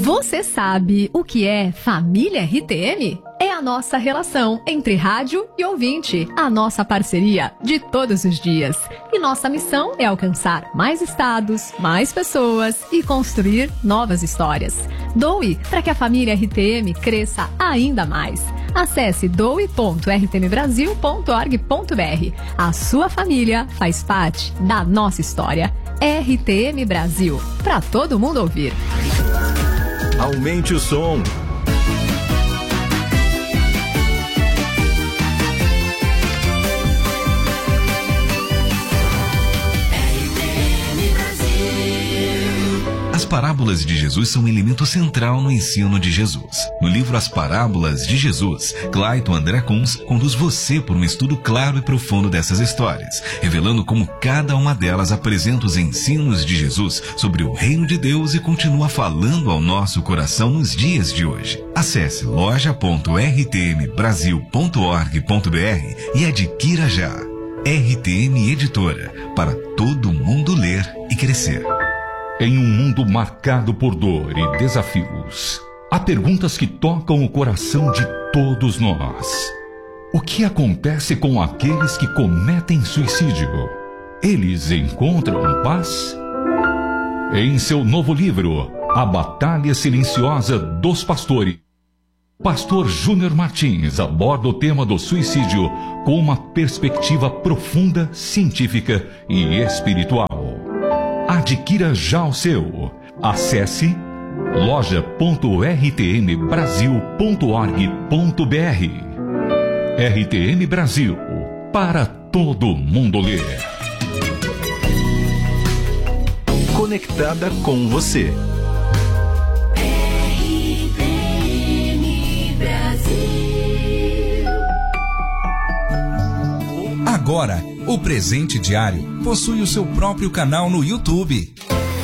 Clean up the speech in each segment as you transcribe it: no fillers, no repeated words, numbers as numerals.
Você sabe o que é família RTM? É a nossa relação entre rádio e ouvinte, a nossa parceria de todos os dias. E nossa missão é alcançar mais estados, mais pessoas e construir novas histórias. Doe para que a família RTM cresça ainda mais. Acesse doe.rtmbrasil.org.br. A sua família faz parte da nossa história. RTM Brasil, para todo mundo ouvir. Aumente o som. As parábolas de Jesus são um elemento central no ensino de Jesus. No livro As Parábolas de Jesus, Clayton André Kunz conduz você por um estudo claro e profundo dessas histórias, revelando como cada uma delas apresenta os ensinos de Jesus sobre o reino de Deus e continua falando ao nosso coração nos dias de hoje. Acesse loja.rtmbrasil.org.br e adquira já. RTM Editora, para todo mundo ler e crescer. Em um mundo marcado por dor e desafios, há perguntas que tocam o coração de todos nós. O que acontece com aqueles que cometem suicídio? Eles encontram paz? Em seu novo livro, A Batalha Silenciosa dos Pastores, Pastor Júnior Martins aborda o tema do suicídio com uma perspectiva profunda, científica e espiritual. Adquira já o seu. Acesse loja.rtmbrasil.org.br. RTM Brasil, para todo mundo ler. Conectada com você. RTM Brasil. Agora, o Presente Diário possui o seu próprio canal no YouTube.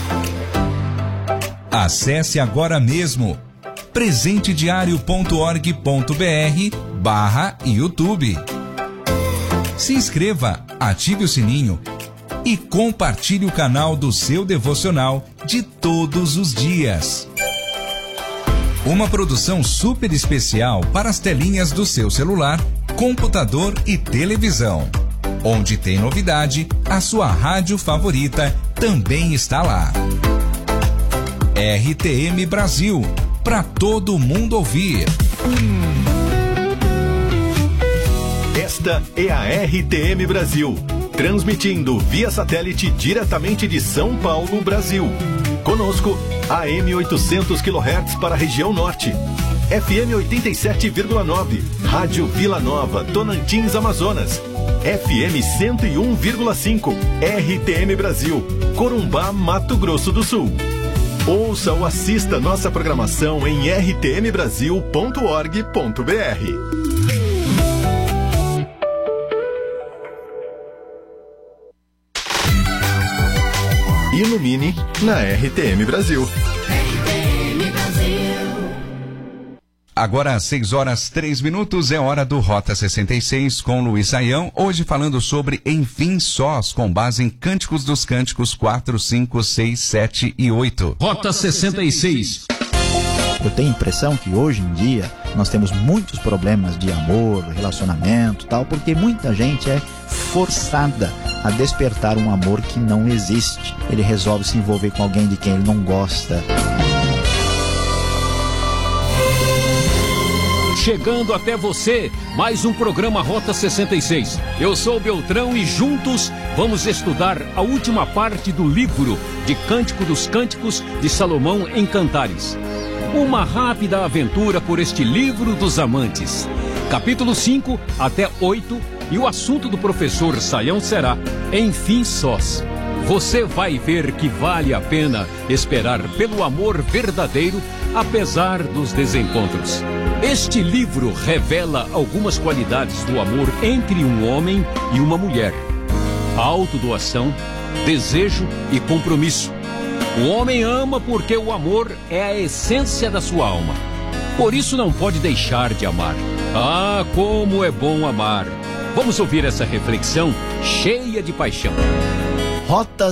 Acesse agora mesmo presentediario.org.br/YouTube. Se inscreva, ative o sininho e compartilhe o canal do seu devocional de todos os dias. Uma produção super especial para as telinhas do seu celular, computador e televisão. Onde tem novidade, a sua rádio favorita também está lá. RTM Brasil, para todo mundo ouvir. Esta é a RTM Brasil, transmitindo via satélite diretamente de São Paulo, Brasil. Conosco, AM 800 kHz para a região norte. FM 87,9, Rádio Vila Nova, Tocantins, Amazonas. FM 101,5, RTM Brasil, Corumbá, Mato Grosso do Sul. Ouça ou assista nossa programação em rtmbrasil.org.br. Ilumine na RTM Brasil. Agora, 6h03, é hora do Rota 66 com Luiz Saião. Hoje falando sobre Enfim Sós, com base em Cânticos dos Cânticos 4, 5, 6, 7 e 8. Rota 66. Eu tenho a impressão que hoje em dia nós temos muitos problemas de amor, relacionamento e tal, porque muita gente é forçada a despertar um amor que não existe. Ele resolve se envolver com alguém de quem ele não gosta. Chegando até você, mais um programa Rota 66. Eu sou Beltrão e juntos vamos estudar a última parte do livro de Cântico dos Cânticos de Salomão em Cantares. Uma rápida aventura por este livro dos amantes. Capítulo 5 até 8, e o assunto do professor Saião será Enfim Sós. Você vai ver que vale a pena esperar pelo amor verdadeiro, apesar dos desencontros. Este livro revela algumas qualidades do amor entre um homem e uma mulher: autodoação, desejo e compromisso. O homem ama porque o amor é a essência da sua alma. Por isso não pode deixar de amar. Ah, como é bom amar! Vamos ouvir essa reflexão cheia de paixão. Rota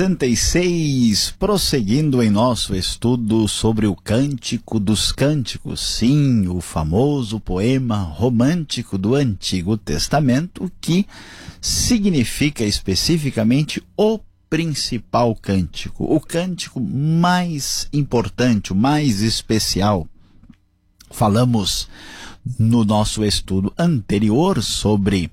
66, prosseguindo em nosso estudo sobre o Cântico dos Cânticos. Sim, o famoso poema romântico do Antigo Testamento, que significa especificamente o principal cântico, o cântico mais importante, o mais especial. Falamos no nosso estudo anterior sobre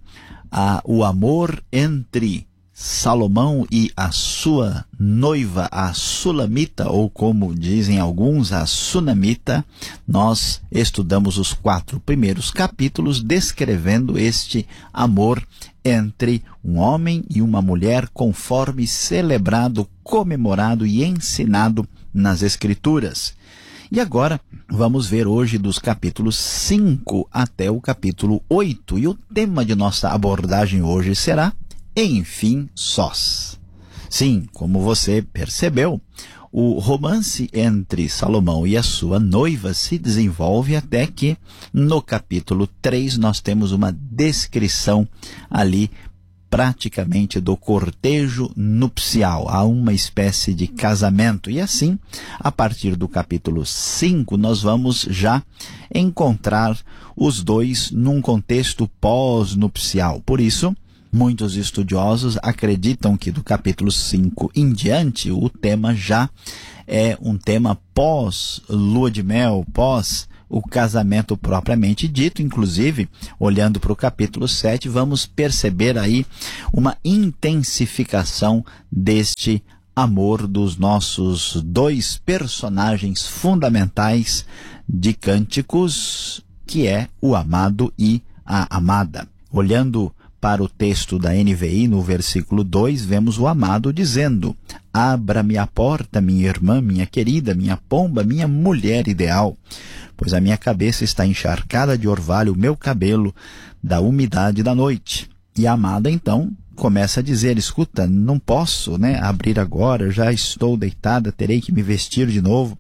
o amor entre Salomão e a sua noiva, a Sulamita, ou como dizem alguns, a Sunamita. Nós estudamos os 4 primeiros capítulos descrevendo este amor entre um homem e uma mulher, conforme celebrado, comemorado e ensinado nas Escrituras. E agora vamos ver hoje dos capítulos 5 até o capítulo 8. E o tema de nossa abordagem hoje será Enfim Sós. Sim, como você percebeu, o romance entre Salomão e a sua noiva se desenvolve até que no capítulo 3 nós temos uma descrição ali praticamente do cortejo nupcial. Há uma espécie de casamento. E assim, a partir do capítulo 5, nós vamos já encontrar os dois num contexto pós-nupcial. Por isso, muitos estudiosos acreditam que do capítulo 5 em diante o tema já é um tema pós-lua de mel, pós o casamento propriamente dito. Inclusive, olhando para o capítulo 7, vamos perceber aí uma intensificação deste amor dos nossos dois personagens fundamentais de Cânticos, que é o amado e a amada. Olhando para o texto da NVI, no versículo 2, vemos o amado dizendo: abra-me a porta, minha irmã, minha querida, minha pomba, minha mulher ideal, pois a minha cabeça está encharcada de orvalho, o meu cabelo da umidade da noite. E a amada, então, começa a dizer: escuta, não posso, abrir agora, já estou deitada, terei que me vestir de novo.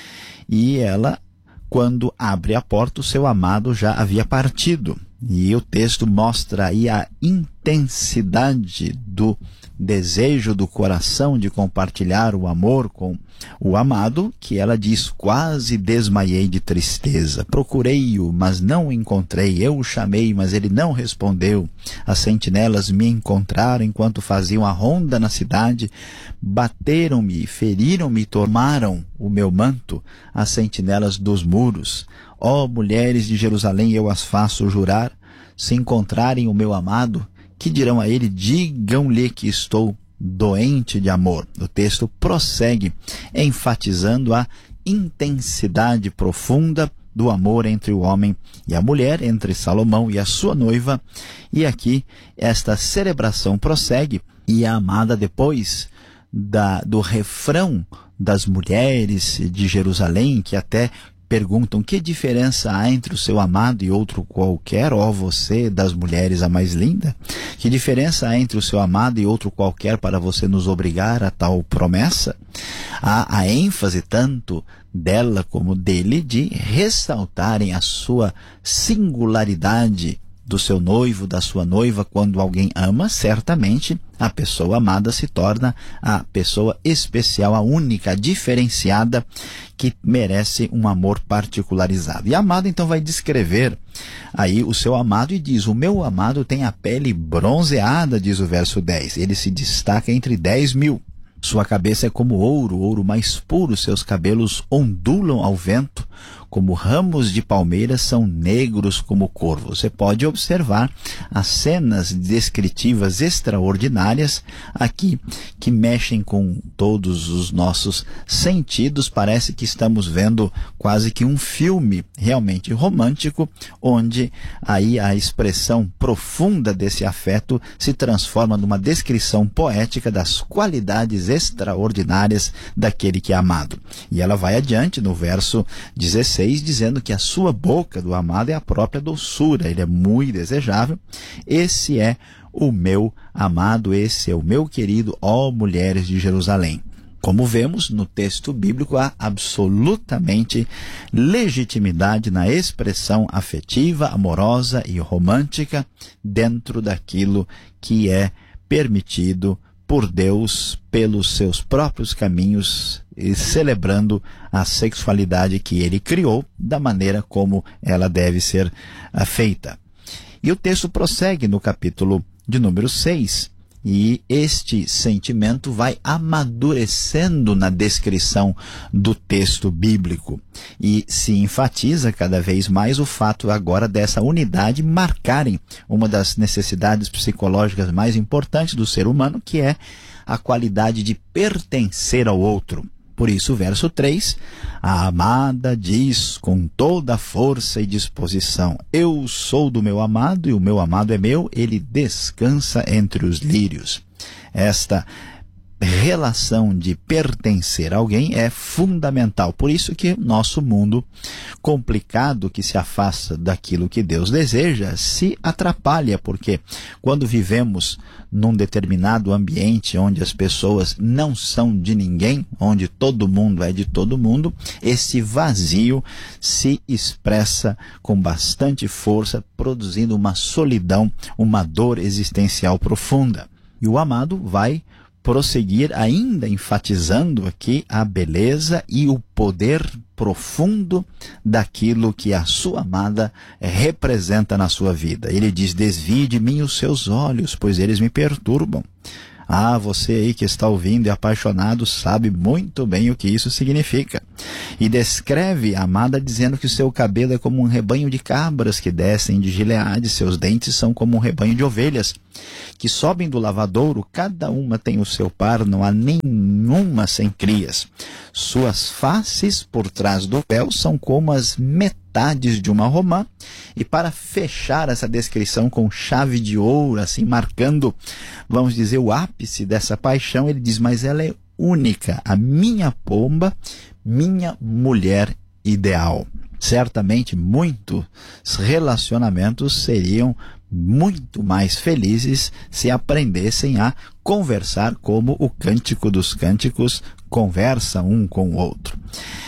E ela, quando abre a porta, o seu amado já havia partido. E o texto mostra aí a intensidade do desejo do coração de compartilhar o amor com o amado, que ela diz: quase desmaiei de tristeza. Procurei-o, mas não o encontrei. Eu o chamei, mas ele não respondeu. As sentinelas me encontraram enquanto faziam a ronda na cidade. Bateram-me, feriram-me e tomaram o meu manto, as sentinelas dos muros. Ó mulheres de Jerusalém, eu as faço jurar, se encontrarem o meu amado, que dirão a ele? Digam-lhe que estou doente de amor. O texto prossegue enfatizando a intensidade profunda do amor entre o homem e a mulher, entre Salomão e a sua noiva. E aqui esta celebração prossegue, e a amada, depois do refrão das mulheres de Jerusalém, que até perguntam: que diferença há entre o seu amado e outro qualquer, ó você das mulheres a mais linda? Que diferença há entre o seu amado e outro qualquer para você nos obrigar a tal promessa? Há a ênfase tanto dela como dele de ressaltarem a sua singularidade do seu noivo, da sua noiva. Quando alguém ama, certamente a pessoa amada se torna a pessoa especial, a única, a diferenciada, que merece um amor particularizado. E a amada então vai descrever aí o seu amado e diz: o meu amado tem a pele bronzeada, diz o verso 10. Ele se destaca entre 10.000. Sua cabeça é como ouro, ouro mais puro, seus cabelos ondulam ao vento, como ramos de palmeiras, são negros como corvo. Você pode observar as cenas descritivas extraordinárias aqui, que mexem com todos os nossos sentidos. Parece que estamos vendo quase que um filme realmente romântico, onde aí a expressão profunda desse afeto se transforma numa descrição poética das qualidades extraordinárias daquele que é amado. E ela vai adiante no verso 16, dizendo que a sua boca do amado é a própria doçura, ele é muito desejável. Esse é o meu amado, esse é o meu querido, ó mulheres de Jerusalém. Como vemos no texto bíblico, há absolutamente legitimidade na expressão afetiva, amorosa e romântica dentro daquilo que é permitido por Deus pelos seus próprios caminhos e celebrando a sexualidade que ele criou da maneira como ela deve ser feita. E o texto prossegue no capítulo de número 6, e este sentimento vai amadurecendo na descrição do texto bíblico e se enfatiza cada vez mais o fato agora dessa unidade marcarem uma das necessidades psicológicas mais importantes do ser humano, que é a qualidade de pertencer ao outro. Por isso, o verso 3, a amada diz com toda a força e disposição: eu sou do meu amado e o meu amado é meu, ele descansa entre os lírios. Esta relação de pertencer a alguém é fundamental. Por isso que nosso mundo complicado, que se afasta daquilo que Deus deseja, se atrapalha, porque quando vivemos num determinado ambiente onde as pessoas não são de ninguém, onde todo mundo é de todo mundo, esse vazio se expressa com bastante força, produzindo uma solidão, uma dor existencial profunda. E o amado vai prosseguir ainda enfatizando aqui a beleza e o poder profundo daquilo que a sua amada representa na sua vida. Ele diz: desvie de mim os seus olhos, pois eles me perturbam. Ah, você aí que está ouvindo e apaixonado sabe muito bem o que isso significa. E descreve a amada dizendo que o seu cabelo é como um rebanho de cabras que descem de Gileade, seus dentes são como um rebanho de ovelhas que sobem do lavadouro, cada uma tem o seu par, não há nenhuma sem crias. Suas faces por trás do véu são como as metades de uma romã. E para fechar essa descrição com chave de ouro, assim, marcando, vamos dizer, o ápice dessa paixão, ele diz: mas ela é única, a minha pomba, minha mulher ideal. Certamente muitos relacionamentos seriam muito mais felizes se aprendessem a conversar como o Cântico dos Cânticos conversa um com o outro.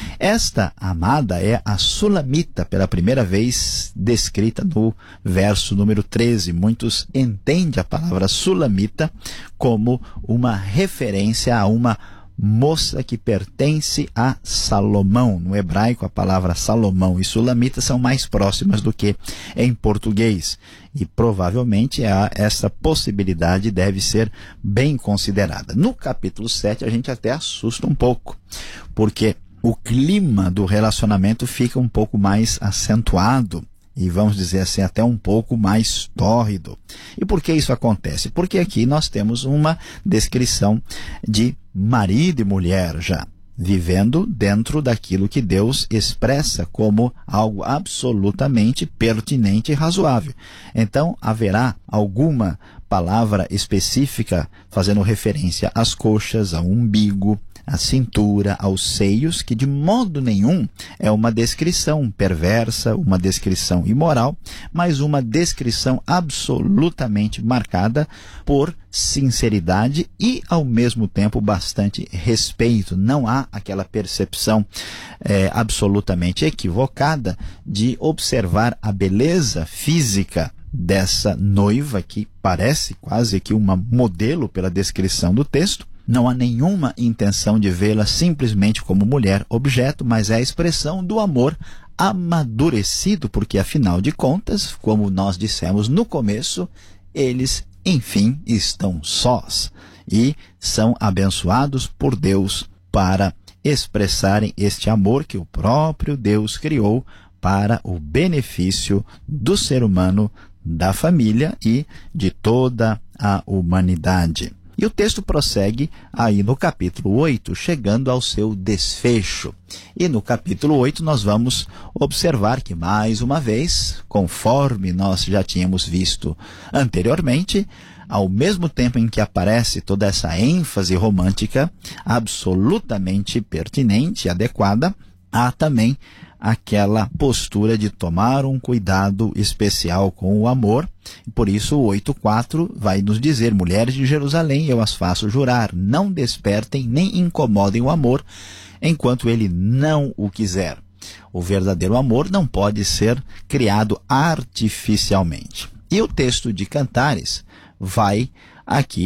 Esta amada é a Sulamita, pela primeira vez descrita no verso número 13. Muitos entendem a palavra Sulamita como uma referência a uma moça que pertence a Salomão. No hebraico, a palavra Salomão e Sulamita são mais próximas do que em português. E provavelmente essa possibilidade deve ser bem considerada. No capítulo 7, a gente até assusta um pouco, porque o clima do relacionamento fica um pouco mais acentuado. E vamos dizer assim, até um pouco mais tórrido. E por que isso acontece? Porque aqui nós temos uma descrição de marido e mulher já, vivendo dentro daquilo que Deus expressa como algo absolutamente pertinente e razoável. Então, haverá alguma palavra específica fazendo referência às coxas, ao umbigo, à cintura, aos seios, que de modo nenhum é uma descrição perversa, uma descrição imoral, mas uma descrição absolutamente marcada por sinceridade e, ao mesmo tempo, bastante respeito. Não há aquela percepção absolutamente equivocada de observar a beleza física dessa noiva, que parece quase que uma modelo pela descrição do texto. Não há nenhuma intenção de vê-la simplesmente como mulher objeto, mas é a expressão do amor amadurecido, porque afinal de contas, como nós dissemos no começo, eles, enfim, estão sós e são abençoados por Deus para expressarem este amor que o próprio Deus criou para o benefício do ser humano, da família e de toda a humanidade. E o texto prossegue aí no capítulo 8, chegando ao seu desfecho. E no capítulo 8 nós vamos observar que, mais uma vez, conforme nós já tínhamos visto anteriormente, ao mesmo tempo em que aparece toda essa ênfase romântica absolutamente pertinente e adequada, há também aquela postura de tomar um cuidado especial com o amor. Por isso o 8.4 vai nos dizer: mulheres de Jerusalém, eu as faço jurar, não despertem nem incomodem o amor enquanto ele não o quiser. O verdadeiro amor não pode ser criado artificialmente. E o texto de Cantares vai aqui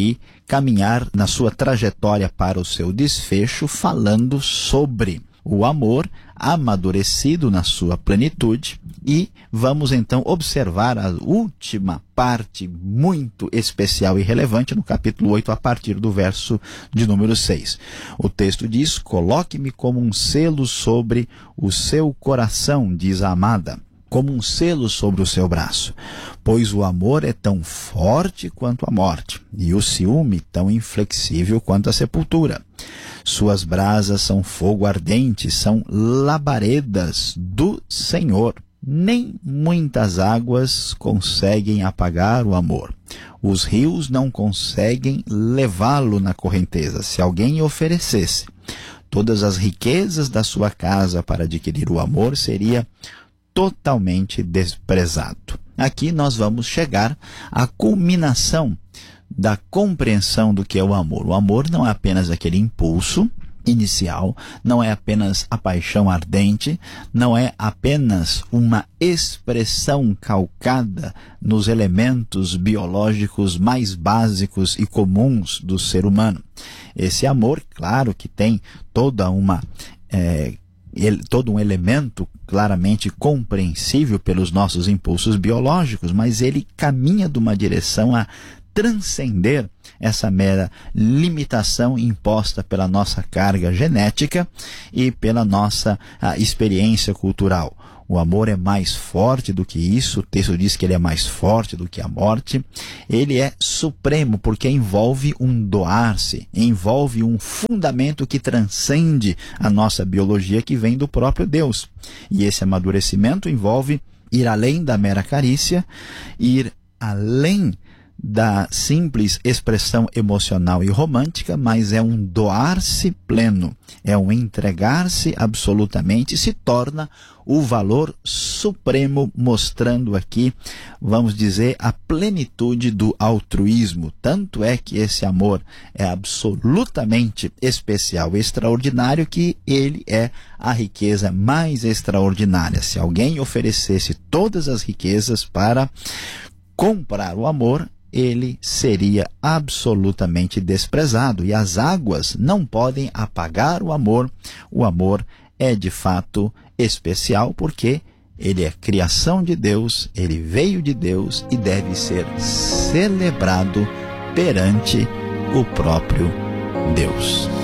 caminhar na sua trajetória para o seu desfecho, falando sobre o amor amadurecido na sua plenitude, e vamos então observar a última parte muito especial e relevante no capítulo 8, a partir do verso de número 6. O texto diz: coloque-me como um selo sobre o seu coração, diz a amada, como um selo sobre o seu braço, pois o amor é tão forte quanto a morte, e o ciúme tão inflexível quanto a sepultura. Suas brasas são fogo ardente, são labaredas do Senhor. Nem muitas águas conseguem apagar o amor. Os rios não conseguem levá-lo na correnteza. Se alguém oferecesse todas as riquezas da sua casa para adquirir o amor, seria totalmente desprezado. Aqui nós vamos chegar à culminação da compreensão do que é o amor. O amor não é apenas aquele impulso inicial, não é apenas a paixão ardente, não é apenas uma expressão calcada nos elementos biológicos mais básicos e comuns do ser humano. Esse amor, claro que tem todo um elemento claramente compreensível pelos nossos impulsos biológicos, mas ele caminha de uma direção a transcender essa mera limitação imposta pela nossa carga genética e pela nossa experiência cultural. O amor é mais forte do que isso. O texto diz que ele é mais forte do que a morte. Ele é supremo porque envolve um doar-se, envolve um fundamento que transcende a nossa biologia, que vem do próprio Deus. E esse amadurecimento envolve ir além da mera carícia, ir além da simples expressão emocional e romântica, mas é um doar-se pleno, é um entregar-se absolutamente, e se torna o valor supremo, mostrando aqui, vamos dizer, a plenitude do altruísmo. Tanto é que esse amor é absolutamente especial e extraordinário, que ele é a riqueza mais extraordinária. Se alguém oferecesse todas as riquezas para comprar o amor, ele seria absolutamente desprezado, e as águas não podem apagar o amor. O amor é de fato especial porque ele é criação de Deus, ele veio de Deus e deve ser celebrado perante o próprio Deus.